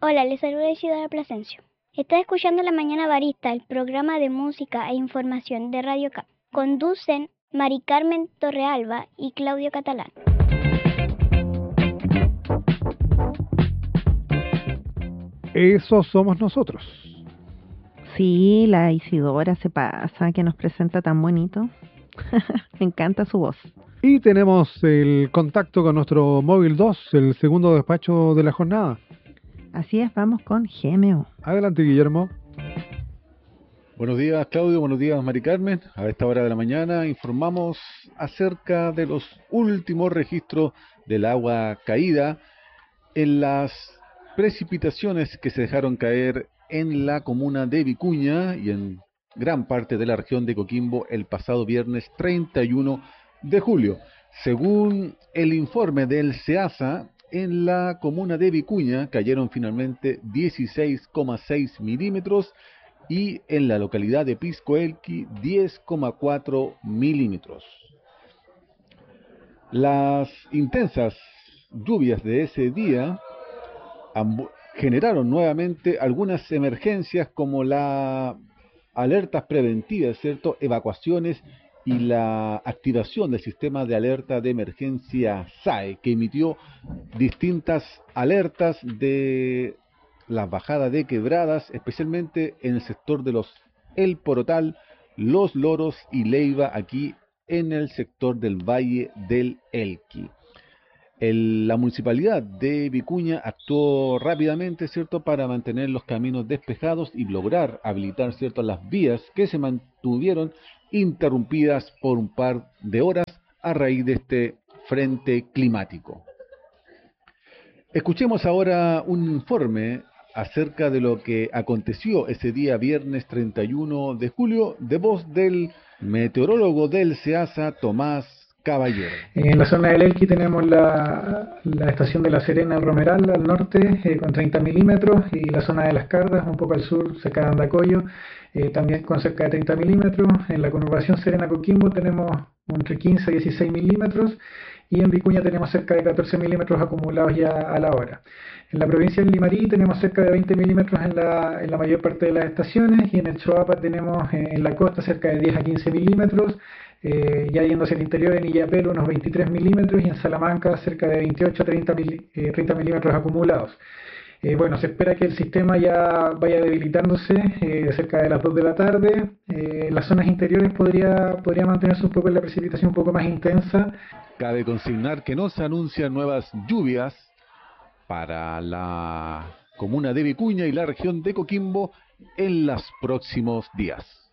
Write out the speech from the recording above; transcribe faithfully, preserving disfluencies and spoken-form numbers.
Hola, les saluda Isidora Plasencia. Está escuchando La Mañana Barista, el programa de música e información de Radio K. Conducen Mari Carmen Torrealba y Claudio Catalán. Eso somos nosotros. Sí, la Isidora se pasa, que nos presenta tan bonito. Me encanta su voz. Y tenemos el contacto con nuestro móvil dos, el segundo despacho de la jornada. Así es, vamos con G M O. Adelante, Guillermo. Buenos días, Claudio. Buenos días, Mari Carmen. A esta hora de la mañana informamos acerca de los últimos registros del agua caída en las precipitaciones que se dejaron caer en la comuna de Vicuña y en gran parte de la región de Coquimbo el pasado viernes treinta y uno de julio. Según el informe del SEASA, en la comuna de Vicuña cayeron finalmente dieciséis coma seis milímetros y en la localidad de Pisco Elqui diez coma cuatro milímetros. Las intensas lluvias de ese día generaron nuevamente algunas emergencias como las alertas preventivas, ¿cierto? Evacuaciones y la activación del sistema de alerta de emergencia S A E, que emitió distintas alertas de las bajadas de quebradas, especialmente en el sector de los El Porotal, Los Loros y Leiva, aquí en el sector del Valle del Elqui. El, la municipalidad de Vicuña actuó rápidamente, ¿cierto?, para mantener los caminos despejados y lograr habilitar, ¿cierto?, las vías que se mantuvieron interrumpidas por un par de horas a raíz de este frente climático. Escuchemos ahora un informe acerca de lo que aconteció ese día viernes treinta y uno de julio de voz del meteorólogo del SEASA, Tomás Caballero. En la zona del Elqui tenemos la, la estación de La Serena, el Romeral, al norte, eh, con treinta milímetros, y la zona de Las Cardas, un poco al sur, cerca de Andacollo, eh, también con cerca de treinta milímetros. En la conurbación Serena-Coquimbo tenemos entre quince y dieciséis milímetros, y en Vicuña tenemos cerca de catorce milímetros acumulados ya a la hora. En la provincia de Limarí tenemos cerca de veinte milímetros en la, en la mayor parte de las estaciones, y en el Choapa tenemos eh, en la costa cerca de diez a quince milímetros, eh, ya yéndose al interior en Illapel unos veintitrés milímetros, y en Salamanca cerca de veintiocho a treinta milímetros acumulados. Eh, bueno, se espera que el sistema ya vaya debilitándose eh, cerca de las dos de la tarde. Eh, en las zonas interiores podría, podría mantenerse un poco la precipitación un poco más intensa. Cabe consignar que no se anuncian nuevas lluvias para la comuna de Vicuña y la región de Coquimbo en los próximos días.